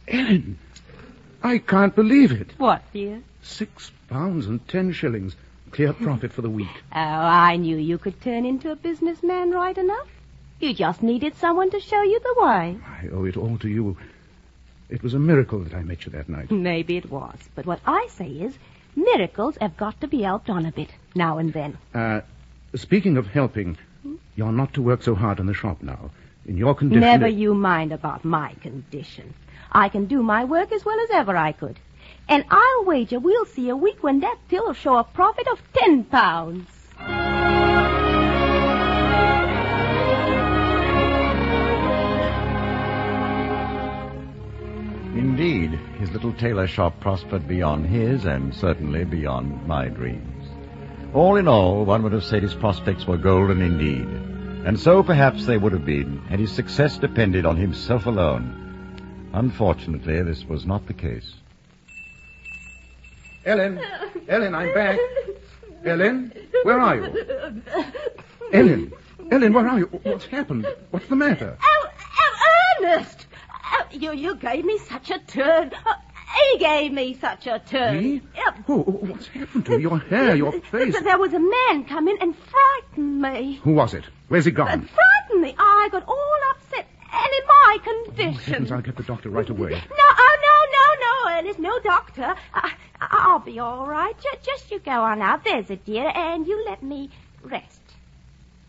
Ellen, I can't believe it. What, dear? £6 and 10 shillings. Clear profit for the week. Oh, I knew you could turn into a businessman right enough. You just needed someone to show you the way. I owe it all to you. It was a miracle that I met you that night. Maybe it was. But what I say is, miracles have got to be helped on a bit, now and then. Speaking of helping, you're not to work so hard in the shop now. In your condition... Never you mind about my condition. I can do my work as well as ever I could. And I'll wager we'll see a week when that till'll show a profit of £10. Indeed, his little tailor shop prospered beyond his and certainly beyond my dreams. All in all, one would have said his prospects were golden indeed. And so perhaps they would have been had his success depended on himself alone. Unfortunately, this was not the case. Ellen, I'm back. Ellen, where are you? Ellen, where are you? What's happened? What's the matter? Oh, Ernest! You gave me such a turn. He gave me such a turn. Me? Oh, what's happened to you? Your hair, your face. There was a man come in and frightened me. Who was it? Where's he gone? Frightened me. I got all upset. And in my condition. Heavens, I'll get the doctor right away. No, Ernest, no doctor. I'll be all right. Just you go on out. There's a dear, and you let me rest.